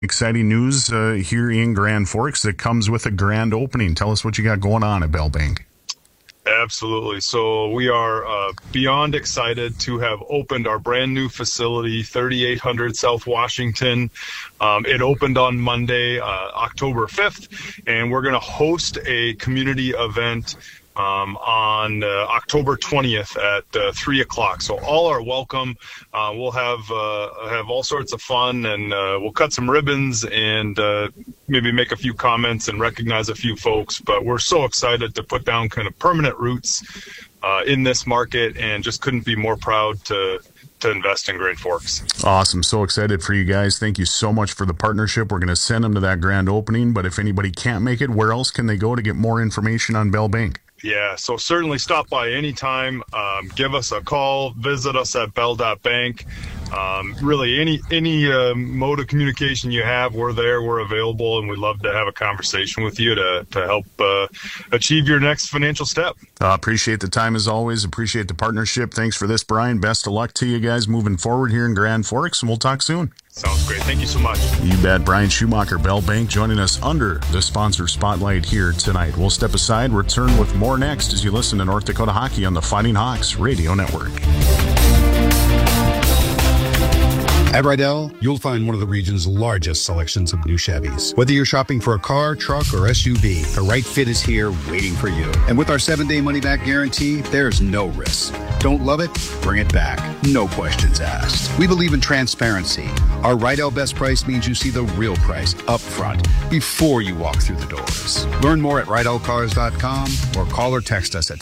Exciting news here in Grand Forks that comes with a grand opening. Tell us what you got going on at Bell Bank. Absolutely. So we are beyond excited to have opened our brand new facility, 3800 South Washington. It opened on Monday, October 5th, and we're going to host a community event on October 20th at 3 o'clock. So all are welcome. We'll have all sorts of fun, and we'll cut some ribbons and maybe make a few comments and recognize a few folks. But we're so excited to put down kind of permanent roots in this market, and just couldn't be more proud to invest in Grand Forks. Awesome. So excited for you guys. Thank you so much for the partnership. We're going to send them to that grand opening, but if anybody can't make it, where else can they go to get more information on Bell Bank? Yeah, so certainly stop by anytime. Give us a call. Visit us at bell.bank. Really, any mode of communication you have, we're there. We're available, and we'd love to have a conversation with you to help achieve your next financial step. Appreciate the time as always. Appreciate the partnership. Thanks for this, Brian. Best of luck to you guys moving forward here in Grand Forks, and we'll talk soon. Sounds great. Thank you so much. You bet. Brian Schumacher, Bell Bank, joining us under the sponsor spotlight here tonight. We'll step aside, return with more next as you listen to North Dakota Hockey on the Fighting Hawks Radio Network. At Rydell, you'll find one of the region's largest selections of new Chevys. Whether you're shopping for a car, truck, or SUV, the right fit is here waiting for you. And with our 7-day money-back guarantee, there's no risk. Don't love it? Bring it back. No questions asked. We believe in transparency. Our Rydell Best Price means you see the real price up front before you walk through the doors. Learn more at RydellCars.com or call or text us at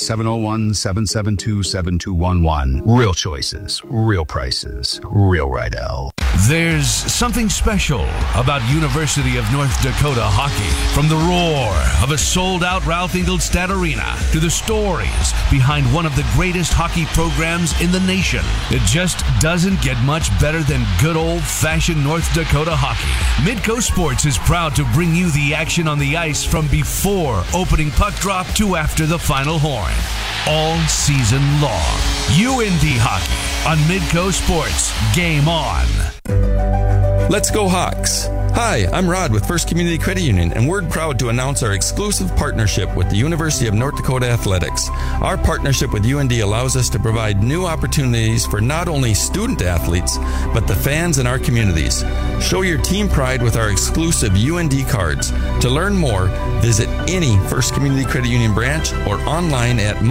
701-772-7211. Real choices, real prices, real Rydell. There's something special about University of North Dakota hockey. From the roar of a sold-out Ralph Engelstad Arena to the stories behind one of the greatest hockey programs in the nation, it just doesn't get much better than good old-fashioned North Dakota hockey. Midco Sports is proud to bring you the action on the ice from before opening puck drop to after the final horn. All season long. UND hockey on Midco Sports. Game on. Let's go Hawks! Hi, I'm Rod with First Community Credit Union, and we're proud to announce our exclusive partnership with the University of North Dakota Athletics. Our partnership with UND allows us to provide new opportunities for not only student athletes, but the fans in our communities. Show your team pride with our exclusive UND cards. To learn more, visit any First Community Credit Union branch or online at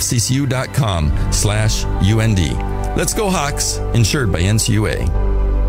myfccu.com/UND. Let's go Hawks, insured by NCUA.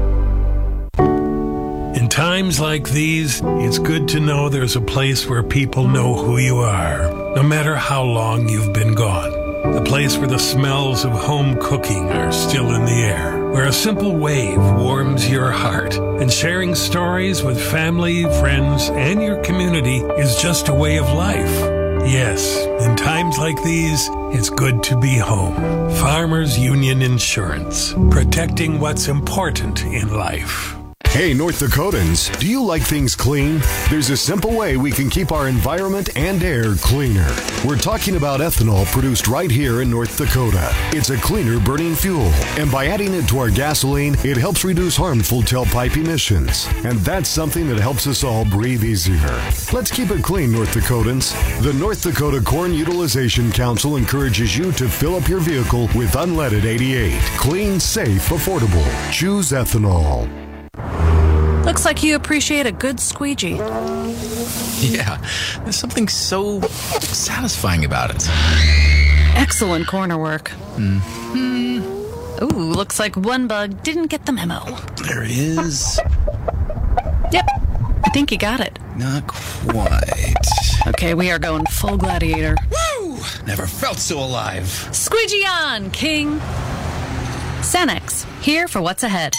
In times like these, it's good to know there's a place where people know who you are, no matter how long you've been gone. A place where the smells of home cooking are still in the air, where a simple wave warms your heart, and sharing stories with family, friends, and your community is just a way of life. Yes, in times like these, it's good to be home. Farmers Union Insurance, protecting what's important in life. Hey, North Dakotans, do you like things clean? There's a simple way we can keep our environment and air cleaner. We're talking about ethanol produced right here in North Dakota. It's a cleaner burning fuel, and by adding it to our gasoline, it helps reduce harmful tailpipe emissions. And that's something that helps us all breathe easier. Let's keep it clean, North Dakotans. The North Dakota Corn Utilization Council encourages you to fill up your vehicle with unleaded 88. Clean, safe, affordable. Choose ethanol. Looks like you appreciate a good squeegee. Yeah, there's something so satisfying about it. Excellent corner work. Ooh, looks like one bug didn't get the memo. There is. Yep, I think you got it. Not quite. Okay, we are going full gladiator. Woo! Never felt so alive. Squeegee on, King. Cenex, here for what's ahead.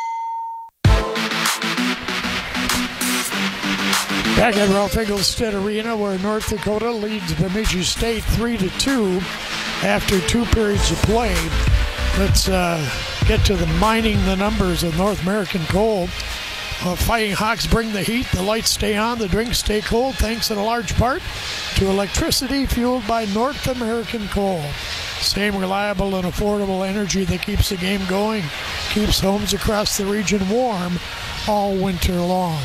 Back at Ralph Engelstad Arena, where North Dakota leads Bemidji State 3-2 after 2 periods of play. Let's get to the mining the numbers of North American Coal. Fighting Hawks bring the heat, the lights stay on, the drinks stay cold, thanks in a large part to electricity fueled by North American Coal. Same reliable and affordable energy that keeps the game going, keeps homes across the region warm. all winter long.